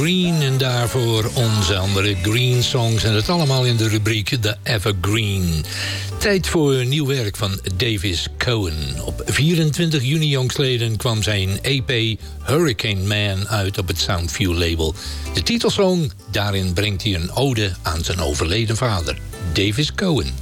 Green en daarvoor onze andere Green Songs. En dat allemaal in de rubriek The Evergreen. Tijd voor nieuw werk van Davis Cohen. Op 24 juni jongstleden kwam zijn EP Hurricane Man uit op het Soundview label. De titelsong, daarin brengt hij een ode aan zijn overleden vader, Davis Cohen.